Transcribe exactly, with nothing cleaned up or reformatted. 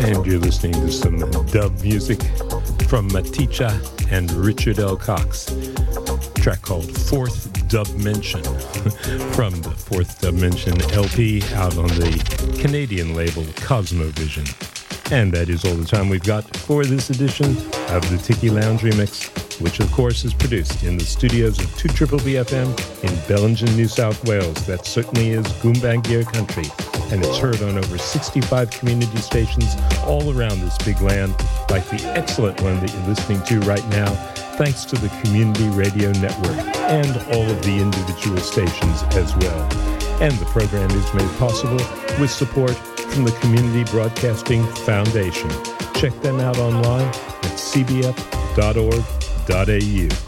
And you're listening to some dub music from Maticha and Richard L. Cox. A track called Fourth Dubmension from the Fourth Dubmension L P out on the Canadian label Cosmovision. And that is all the time we've got for this edition of the Tiki Lounge Remix, which of course is produced in the studios of two B B F M in Bellingen, New South Wales. That certainly is Goombangir country, and it's heard on over sixty-five community stations all around this big land, like the excellent one that you're listening to right now, thanks to the Community Radio Network and all of the individual stations as well. And the program is made possible with support from the Community Broadcasting Foundation. Check them out online at c b f dot org dot a u.